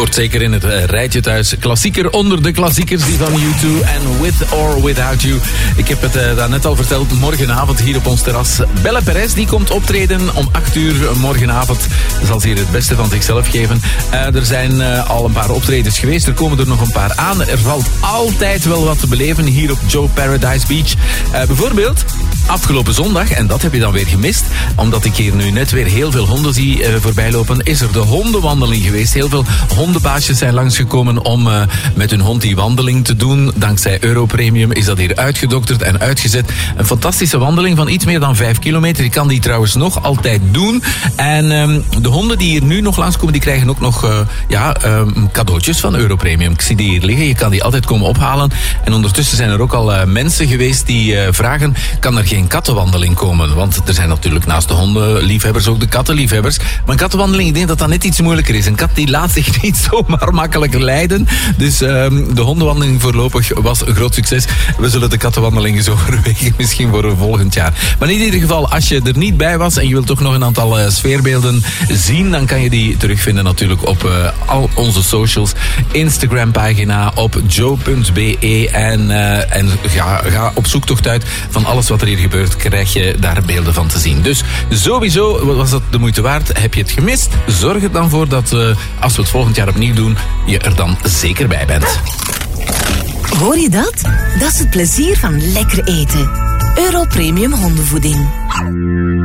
hoort zeker in het rijtje thuis. Klassieker onder de klassiekers, die van U2 en With or Without You. Ik heb het daarnet al verteld, morgenavond hier op ons terras. Belle Perez, die komt optreden om 8 uur morgenavond. Zal ze hier het beste van zichzelf geven. Er zijn al een paar optredens geweest, er komen er nog een paar aan. Er valt altijd wel wat te beleven hier op Joe Paradise Beach. Bijvoorbeeld afgelopen zondag, en dat heb je dan weer gemist, omdat ik hier nu net weer heel veel honden zie voorbij lopen, is er de hondenwandeling geweest. Heel veel hondenbaasjes zijn langsgekomen om met hun hond die wandeling te doen. Dankzij Europremium is dat hier uitgedokterd en uitgezet. Een fantastische wandeling van iets meer dan 5 kilometer. Je kan die trouwens nog altijd doen. En de honden die hier nu nog langskomen, die krijgen ook nog cadeautjes van Europremium. Ik zie die hier liggen. Je kan die altijd komen ophalen. En ondertussen zijn er ook al mensen geweest die vragen, kan er geen kattenwandeling komen? Want er zijn natuurlijk naast de hondenliefhebbers ook de kattenliefhebbers. Maar een kattenwandeling, ik denk dat dat net iets moeilijker is. Een kat die laat zich niet zomaar makkelijk leiden. Dus de hondenwandeling voorlopig was een groot succes. We zullen de kattenwandeling eens overwegen, misschien voor een volgend jaar. Maar in ieder geval, als je er niet bij was en je wilt toch nog een aantal sfeerbeelden zien, dan kan je die terugvinden natuurlijk op al onze socials. Instagram-pagina op joe.be en ga op zoektocht uit van alles wat er hier gebeurt, krijg je daar beelden van te zien. Dus sowieso was dat de moeite waard. Heb je het gemist? Zorg er dan voor dat als we het volgend jaar opnieuw doen, je er dan zeker bij bent. Hoor je dat? Dat is het plezier van lekker eten. Europremium hondenvoeding.